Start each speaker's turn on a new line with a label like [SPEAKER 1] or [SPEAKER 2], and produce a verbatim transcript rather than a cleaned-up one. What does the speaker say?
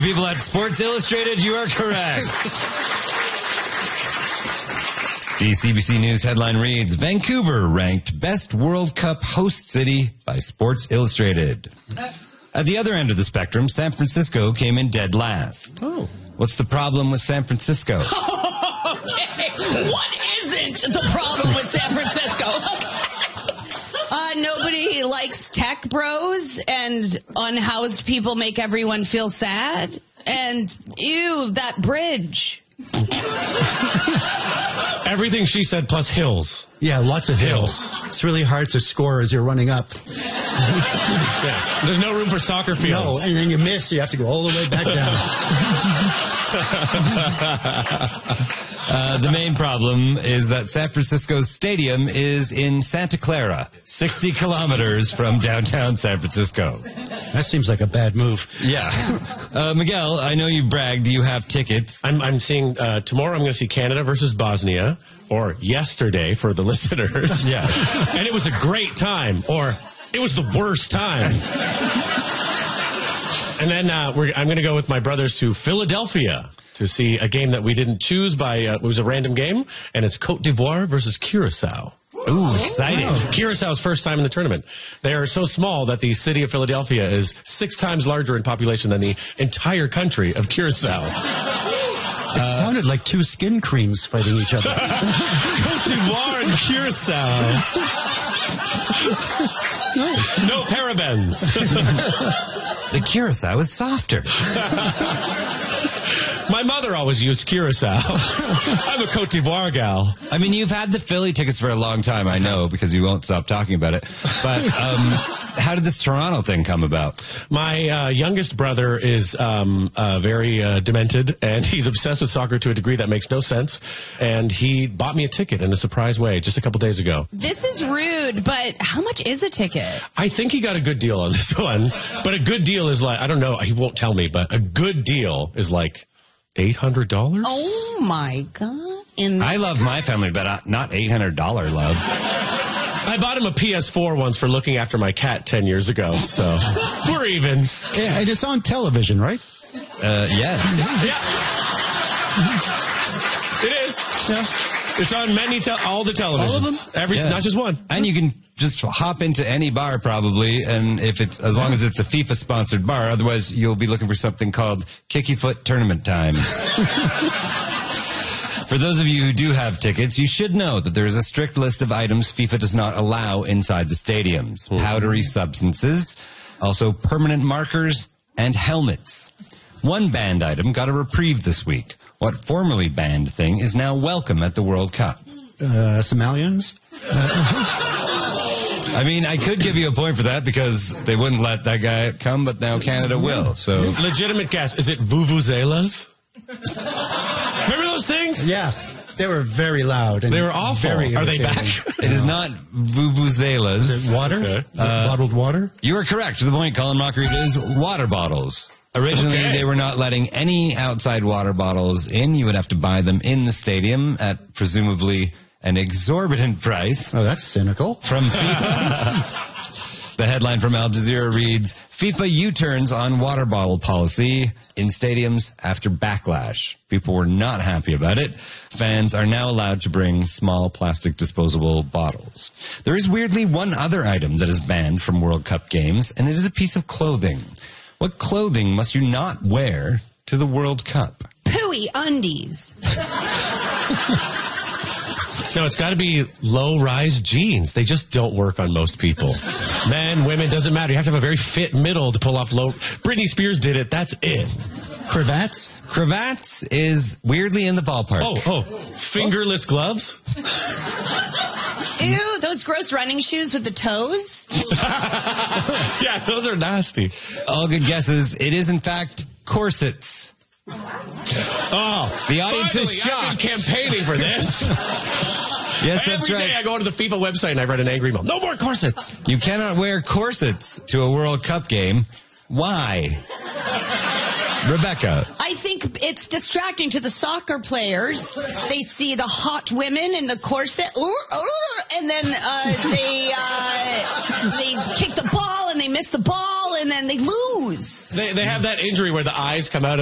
[SPEAKER 1] People at Sports Illustrated, you are correct. The C B C News headline reads, Vancouver ranked best World Cup host city by Sports Illustrated. At the other end of the spectrum, San Francisco came in dead last.
[SPEAKER 2] Oh.
[SPEAKER 1] What's the problem with San Francisco?
[SPEAKER 3] Okay. What isn't the problem with San Francisco? Uh, nobody likes tech bros, and unhoused people make everyone feel sad. And, ew, that bridge.
[SPEAKER 4] Everything she said plus hills.
[SPEAKER 2] Yeah, lots of hills.
[SPEAKER 4] Hills.
[SPEAKER 2] It's really hard to score as you're running up.
[SPEAKER 4] Yeah. There's no room for soccer
[SPEAKER 2] No,
[SPEAKER 4] fields.
[SPEAKER 2] and then you miss, you have to go all the way back down.
[SPEAKER 1] Uh, the main problem is that San Francisco's stadium is in Santa Clara, sixty kilometers from downtown San Francisco.
[SPEAKER 2] That seems like a bad move.
[SPEAKER 1] Yeah. Uh, Miguel, I know you bragged you have tickets.
[SPEAKER 4] I'm, I'm seeing, uh, tomorrow I'm going to see Canada versus Bosnia, or yesterday for the listeners.
[SPEAKER 1] Yeah.
[SPEAKER 4] And it was a great time, or it was the worst time. And then uh, we're, I'm going to go with my brothers to Philadelphia to see a game that we didn't choose by, uh, it was a random game, and it's Cote d'Ivoire versus Curacao.
[SPEAKER 1] Ooh, exciting.
[SPEAKER 4] Curacau's first time in the tournament. They are so small that the city of Philadelphia is six times larger in population than the entire country of Curacao.
[SPEAKER 2] It sounded like two skin creams fighting each other.
[SPEAKER 4] Cote d'Ivoire and Curacao.
[SPEAKER 2] Nice.
[SPEAKER 4] No parabens.
[SPEAKER 1] The Curacao is softer.
[SPEAKER 4] My mother always used Curacao. I'm a Cote d'Ivoire gal.
[SPEAKER 1] I mean, you've had the Philly tickets for a long time, I know, because you won't stop talking about it. But um, how did this Toronto thing come about?
[SPEAKER 4] My uh, youngest brother is um, uh, very uh, demented, and he's obsessed with soccer to a degree that makes no sense. And he bought me a ticket in a surprise way just a couple days ago.
[SPEAKER 3] This is rude, but how much is a ticket?
[SPEAKER 4] I think he got a good deal on this one. But a good deal is like, I don't know, he won't tell me, but a good deal is like eight hundred dollars?
[SPEAKER 3] Oh, my God. In this
[SPEAKER 1] I love my family, but uh, not eight hundred dollars love.
[SPEAKER 4] I bought him a P S four once for looking after my cat ten years ago, so we're even.
[SPEAKER 2] Yeah, and it's on television, right?
[SPEAKER 1] Uh, yes.
[SPEAKER 4] Yeah. It is.
[SPEAKER 2] Yeah.
[SPEAKER 4] It's on many, te- all the televisions.
[SPEAKER 2] All of them?
[SPEAKER 4] Every,
[SPEAKER 1] Yeah.
[SPEAKER 4] not just one.
[SPEAKER 1] And you can just hop into any bar probably, and if it's as long as it's a FIFA sponsored bar, otherwise you'll be looking for something called Kicky Foot Tournament Time. For those of you who do have tickets, you should know that there is a strict list of items FIFA does not allow inside the stadiums. Mm-hmm. Powdery substances, also permanent markers, and helmets. One banned item got a reprieve this week. What formerly banned thing is now welcome at the World Cup?
[SPEAKER 2] Uh, Somalians?
[SPEAKER 1] I mean, I could give you a point for that because they wouldn't let that guy come, but now Canada will. So,
[SPEAKER 4] legitimate guess. Is it vuvuzelas? Remember those things?
[SPEAKER 2] Yeah. They were very loud. And
[SPEAKER 4] They were awful.
[SPEAKER 2] Very
[SPEAKER 4] Are they
[SPEAKER 2] irritating.
[SPEAKER 4] back?
[SPEAKER 1] it is not vuvuzelas.
[SPEAKER 2] Is it water?
[SPEAKER 4] Okay.
[SPEAKER 2] Uh, bottled water?
[SPEAKER 1] You are correct. To the point, Colin Mocker, it is water bottles. Originally,
[SPEAKER 4] Okay.
[SPEAKER 1] they were not letting any outside water bottles in. You would have to buy them in the stadium at presumably an exorbitant price.
[SPEAKER 2] Oh, that's cynical.
[SPEAKER 1] From FIFA. The headline from Al Jazeera reads, FIFA U-turns on water bottle policy in stadiums after backlash. People were not happy about it. Fans are now allowed to bring small plastic disposable bottles. There is weirdly one other item that is banned from World Cup games, and it is a piece of clothing. What clothing must you not wear to the World Cup?
[SPEAKER 3] Pooey undies.
[SPEAKER 4] No, it's got to be low-rise jeans. They just don't work on most people. Men, women, doesn't matter. You have to have a very fit middle to pull off low. Britney Spears did it. That's it.
[SPEAKER 2] Cravats?
[SPEAKER 1] Cravats is weirdly in the ballpark.
[SPEAKER 4] Oh, oh. Fingerless gloves?
[SPEAKER 3] Ew, those gross running shoes with the toes.
[SPEAKER 4] Yeah, those are nasty.
[SPEAKER 1] All good guesses. It is, in fact, corsets.
[SPEAKER 4] Oh,
[SPEAKER 1] The audience
[SPEAKER 4] finally,
[SPEAKER 1] is shocked.
[SPEAKER 4] I've been campaigning for this.
[SPEAKER 1] Yes, that's
[SPEAKER 4] Every
[SPEAKER 1] right.
[SPEAKER 4] day I go to the FIFA website and I write an angry email. No more corsets.
[SPEAKER 1] You cannot wear corsets to a World Cup game. Why? Rebecca.
[SPEAKER 3] I think it's distracting to the soccer players. They see the hot women in the corset, and then uh, they uh, they kick the ball and they miss the ball and then they lose.
[SPEAKER 4] They, they have that injury where the eyes come out